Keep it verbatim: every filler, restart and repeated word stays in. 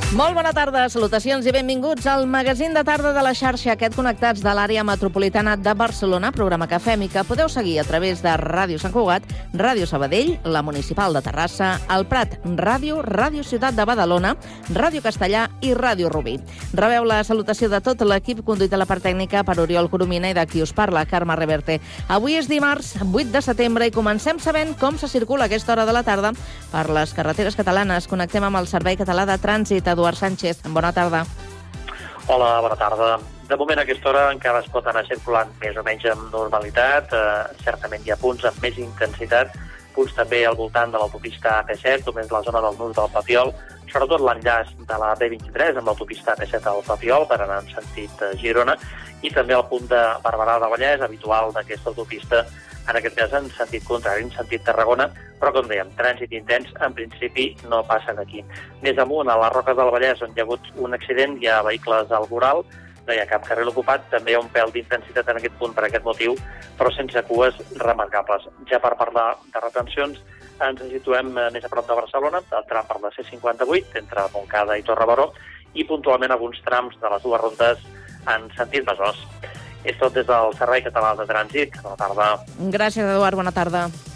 Molt bona tarda, salutacions i benvinguts al magazín de tarda de la xarxa Aquest Connectats de l'àrea metropolitana de Barcelona, programa que fem i que podeu seguir a través de Ràdio Sant Cugat, Ràdio Sabadell, la Municipal de Terrassa, el Prat Ràdio, Ràdio Ciutat de Badalona, Ràdio Castellà i Ràdio Rubí. Rebeu la salutació de tot l'equip conduït a la part tècnica per Oriol Coromina i de qui us parla, Carme Reverte. Avui és dimarts, vuit de setembre, i comencem sabent com se circula a aquesta hora de la tarda per les carreteres catalanes. Connectem amb el Servei Català de Trànsit. Eduard Sánchez, bona tarda. Hola, bona tarda. De moment a aquesta hora encara es pot anar circulant més o menys amb normalitat. Eh, certament hi ha punts amb més intensitat, punts també al voltant de l'autopista A P set, només la zona del nus del Papiol, sobretot l'enllaç de la B vint-i-tres amb l'autopista A P set al Papiol per anar en sentit Girona, i també el punt de Barberà del Vallès, habitual d'aquesta autopista, en aquest cas en sentit contrari, en sentit Tarragona, però com dèiem, trànsit intens en principi no passen aquí. Més amunt, a les Roques del Vallès, on hi ha hagut un accident, hi ha vehicles al voral, no hi ha cap carril ocupat, també hi ha un pèl d'intensitat en aquest punt per aquest motiu, però sense cues remarcables. Ja per parlar de retencions, ens situem més a prop de Barcelona, el tram per la C cinquanta-vuit, entre Montcada i Torre-Baró, i puntualment alguns trams de les dues rondes en sentit Besòs. És tot des del Servei Català de Trànsit. Bona tarda. Gràcies, Eduard. Bona tarda.